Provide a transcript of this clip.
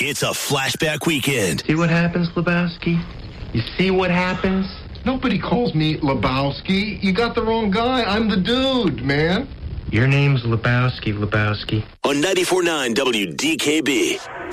It's a flashback weekend. See what happens, Lebowski? You see what happens? Nobody calls me Lebowski. You got the wrong guy. I'm the dude, man. Your name's Lebowski. On 94.9 WDKB.